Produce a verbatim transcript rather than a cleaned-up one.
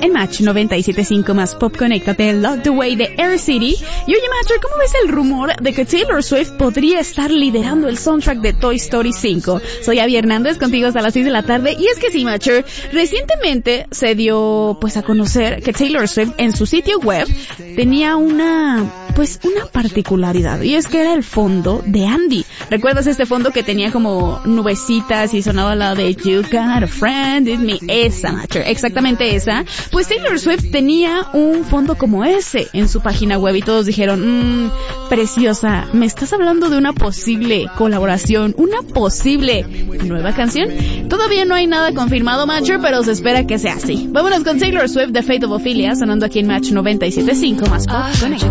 en Match noventa y siete punto cinco más Pop. Conéctate, Locked Away de Air City. Y oye, Matcher, ¿cómo ves el rumor de que Taylor Swift podría estar liderando el soundtrack de Toy Story cinco? Soy Abby Hernández, contigo hasta las seis de la tarde. Y es que sí, Matcher, recientemente se dio pues a conocer que Taylor Swift en su sitio web tenía una pues una particularidad, y es que era el fondo de Andy. ¿Recuerdas este fondo que tenía como nubecitas y sonaba la de You Got a Friend in Me? Esa, Matcher, exactamente esa. Pues Taylor Swift tenía un fondo como ese en su página web y todos dijeron, mmm, preciosa, ¿me estás hablando de una posible colaboración, una posible nueva canción? Todavía no hay nada confirmado, Matcher, pero se espera que sea así. Vámonos con Taylor Swift, The Fate of Ophelia, sonando aquí en Match noventa y siete punto cinco más Pop.